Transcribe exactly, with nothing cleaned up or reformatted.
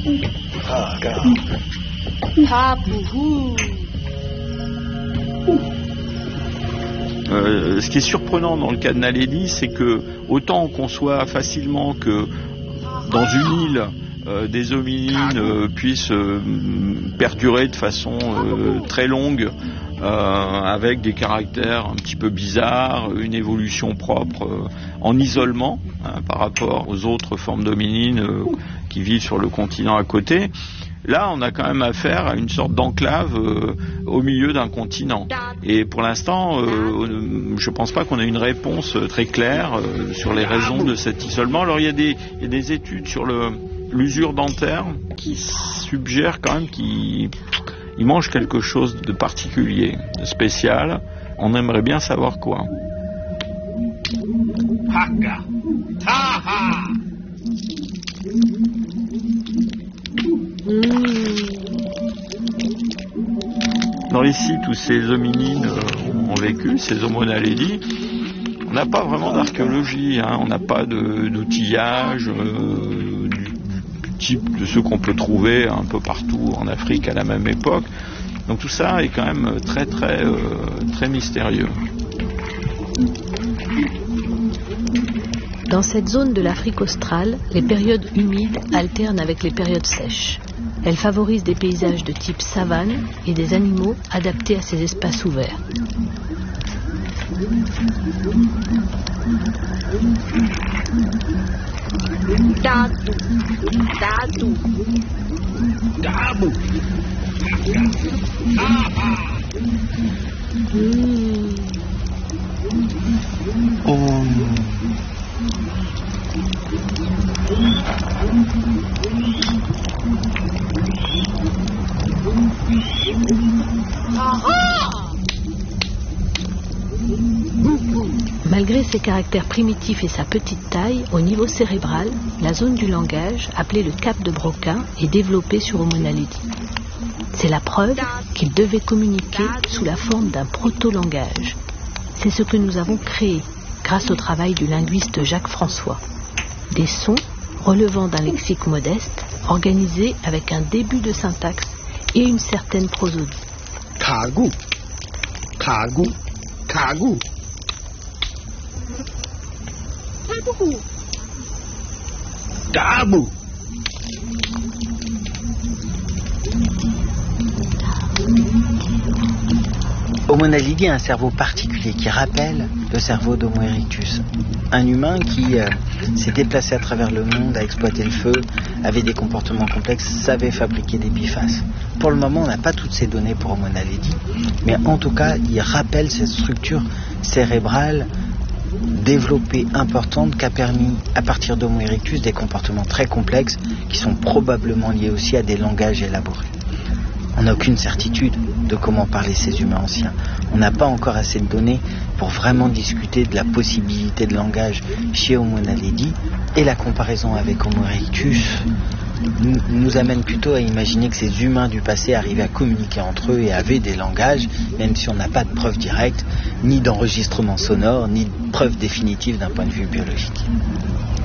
Euh, ce qui est surprenant dans le cas de Naledi, c'est que autant on conçoit facilement que dans une île, euh, des hominines euh, puissent euh, perdurer de façon euh, très longue, euh, avec des caractères un petit peu bizarres, une évolution propre, euh, en isolement hein, par rapport aux autres formes d'hominines euh, qui vivent sur le continent à côté. Là, on a quand même affaire à une sorte d'enclave euh, au milieu d'un continent. Et pour l'instant, euh, je ne pense pas qu'on ait une réponse très claire euh, sur les raisons de cet isolement. Alors, il y a des, il y a des études sur le, l'usure dentaire qui suggèrent quand même qu'il il mange quelque chose de particulier, de spécial. On aimerait bien savoir quoi. Dans les sites où ces hominines ont vécu, ces Homo naledi, on n'a pas vraiment d'archéologie, hein. On n'a pas de, d'outillage euh, du, du type de ceux qu'on peut trouver un peu partout en Afrique à la même époque. Donc tout ça est quand même très très euh, très mystérieux. Dans cette zone de l'Afrique australe, les périodes humides alternent avec les périodes sèches. Elles favorisent des paysages de type savane et des animaux adaptés à ces espaces ouverts. Dado, dado, dabo, mmh. Oh. Malgré ses caractères primitifs et sa petite taille, au niveau cérébral, la zone du langage, appelée le cap de Broca, est développée sur Homo naledi. C'est la preuve qu'il devait communiquer sous la forme d'un proto-langage. C'est ce que nous avons créé grâce au travail du linguiste Jacques François. Des sons relevant d'un lexique modeste, organisé avec un début de syntaxe et une certaine prosodie. Kagu, kagu, kagu. Dabu. Homo naledi a un cerveau particulier qui rappelle le cerveau d'Homo erectus. Un humain qui euh, s'est déplacé à travers le monde, a exploité le feu, avait des comportements complexes, savait fabriquer des bifaces. Pour le moment, on n'a pas toutes ces données pour Homo naledi, mais en tout cas, il rappelle cette structure cérébrale développée, importante, qui a permis, à partir d'Homo erectus, des comportements très complexes qui sont probablement liés aussi à des langages élaborés. On n'a aucune certitude de comment parlaient ces humains anciens. On n'a pas encore assez de données pour vraiment discuter de la possibilité de langage chez Homo naledi, et la comparaison avec Homo erectus nous amène plutôt à imaginer que ces humains du passé arrivaient à communiquer entre eux et avaient des langages, même si on n'a pas de preuves directes, ni d'enregistrement sonore, ni de preuves définitives d'un point de vue biologique.